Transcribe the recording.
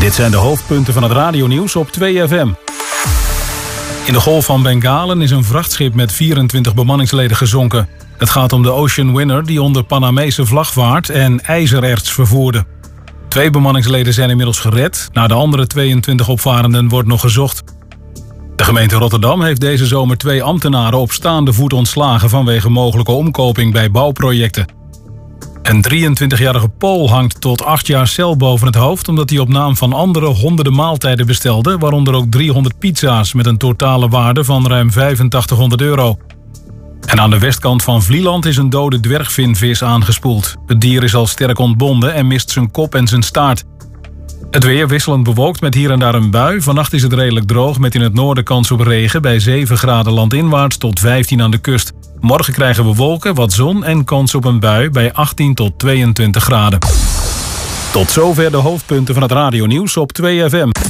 Dit zijn de hoofdpunten van het radionieuws op 2FM. In de Golf van Bengalen is een vrachtschip met 24 bemanningsleden gezonken. Het gaat om de Ocean Winner die onder Panamese vlag vaart en ijzererts vervoerde. 2 bemanningsleden zijn inmiddels gered. Naar de andere 22 opvarenden wordt nog gezocht. De gemeente Rotterdam heeft deze zomer 2 ambtenaren op staande voet ontslagen vanwege mogelijke omkoping bij bouwprojecten. Een 23-jarige Pool hangt tot 8 jaar cel boven het hoofd omdat hij op naam van anderen honderden maaltijden bestelde, waaronder ook 300 pizza's met een totale waarde van ruim €8500. En aan de westkant van Vlieland is een dode dwergvinvis aangespoeld. Het dier is al sterk ontbonden en mist zijn kop en zijn staart. Het weer wisselend bewolkt met hier en daar een bui. Vannacht is het redelijk droog met in het noorden kans op regen bij 7 graden landinwaarts tot 15 aan de kust. Morgen krijgen we wolken, wat zon en kans op een bui bij 18 tot 22 graden. Tot zover de hoofdpunten van het radionieuws op 2FM.